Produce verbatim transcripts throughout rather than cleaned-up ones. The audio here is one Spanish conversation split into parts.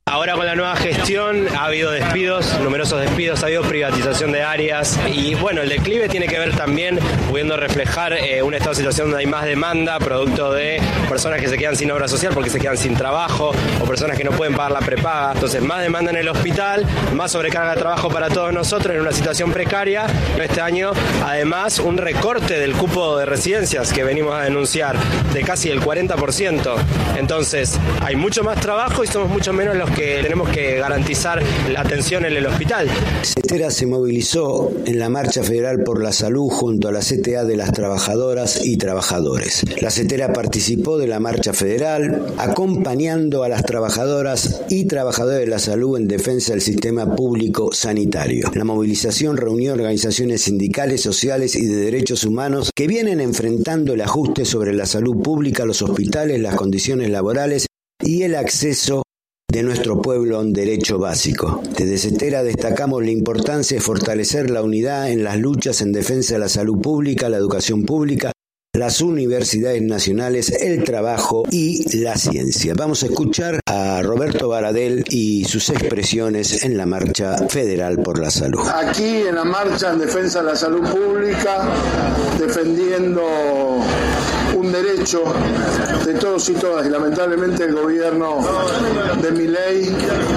Ahora con la nueva gestión ha habido despidos, numerosos despidos, ha habido privatización de áreas y bueno, el declive tiene que ver también pudiendo reflejar eh, un estado de situación donde hay más demanda, producto de personas que se quedan sin obra social porque se quedan sin trabajo o personas que no pueden pagar la prepaga. Entonces más demanda en el hospital, más sobrecarga de trabajo para todos nosotros en una situación precaria. Este año además un recorte del cupo de residencias que venimos a denunciar de casi el cuarenta por ciento. Entonces hay mucho más trabajo y somos mucho menos los que tenemos que garantizar la atención en el hospital. CETERA se movilizó en la Marcha Federal por la Salud junto a la C T A de las trabajadoras y trabajadores. La CETERA participó de la Marcha Federal acompañando a las trabajadoras y trabajadores de la salud en defensa del sistema público sanitario. La movilización reunió organizaciones sindicales, sociales y de derechos humanos que vienen enfrentando el ajuste sobre la salud pública, los hospitales, las condiciones laborales y el acceso de nuestro pueblo a un derecho básico. Desde CETERA destacamos la importancia de fortalecer la unidad en las luchas en defensa de la salud pública, la educación pública, las universidades nacionales, el trabajo y la ciencia. Vamos a escuchar a Roberto Baradel y sus expresiones en la Marcha Federal por la Salud. Aquí en la marcha en defensa de la salud pública, defendiendo un derecho de todos y todas, y lamentablemente el gobierno de Milei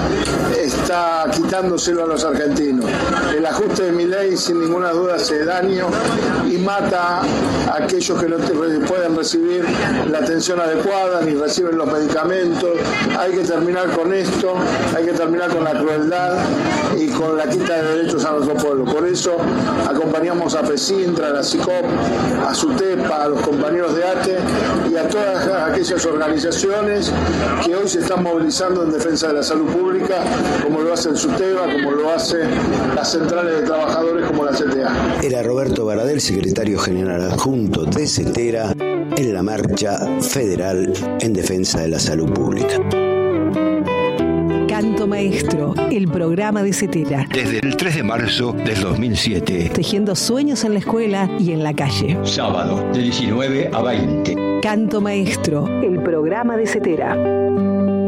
está quitándoselo a los argentinos. El ajuste de Milei sin ninguna duda hace daño y mata a aquellos que no pueden recibir la atención adecuada ni reciben los medicamentos. Hay que terminar con esto, hay que terminar con la crueldad y con la quita de derechos a nuestro pueblo. Por eso acompañamos a FESINTRA, a la SICOP, a SUTEPA, a los compañeros de A T E y a todas aquellas organizaciones que hoy se están movilizando en defensa de la salud pública, como lo hace el SUTEBA, como lo hacen las centrales de trabajadores como la C T A. Era Roberto Baradel, secretario general adjunto de CETERA, en la Marcha Federal en defensa de la salud pública. Canto Maestro, el programa de CETERA. Desde el tres de marzo del dos mil siete. Tejiendo sueños en la escuela y en la calle. Sábado, de diecinueve a veinte. Canto Maestro, el programa de CETERA.